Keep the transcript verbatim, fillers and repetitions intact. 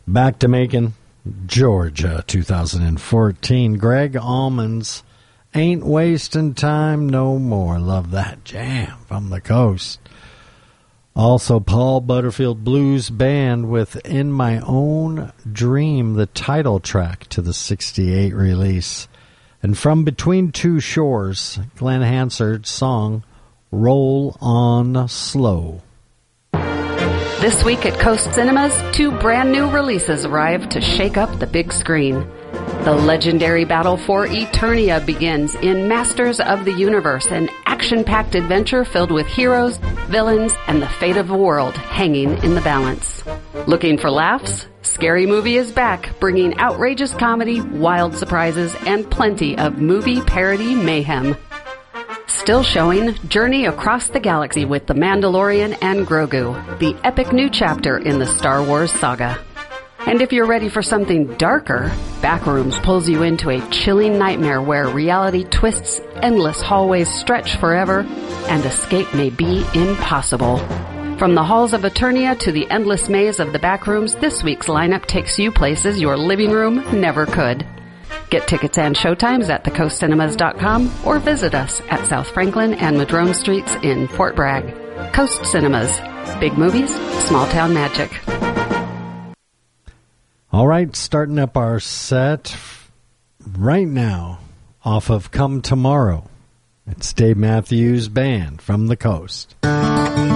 Back to Macon, Georgia, two thousand fourteen. Greg Allman's Ain't Wasting Time No More. Love that jam from the coast. Also, Paul Butterfield Blues Band with In My Own Dream, the title track to the sixty-eight release. And from Between Two Shores, Glenn Hansard's song, Roll On Slow. This week at Coast Cinemas, two brand new releases arrive to shake up the big screen. The legendary battle for Eternia begins in Masters of the Universe, an action-packed adventure filled with heroes, villains, and the fate of the world hanging in the balance. Looking for laughs? Scary Movie is back, bringing outrageous comedy, wild surprises, and plenty of movie parody mayhem. Still showing Journey Across the Galaxy with The Mandalorian and Grogu, the epic new chapter in the Star Wars saga. And if you're ready for something darker, Backrooms pulls you into a chilling nightmare where reality twists, endless hallways stretch forever, and escape may be impossible. From the halls of Eternia to the endless maze of the Backrooms, this week's lineup takes you places your living room never could. Get tickets and showtimes at the coast cinemas dot com or visit us at South Franklin and Madrone Streets in Fort Bragg. Coast Cinemas. Big movies, small town magic. All right, starting up our set right now off of Come Tomorrow. It's Dave Matthews Band from the Coast.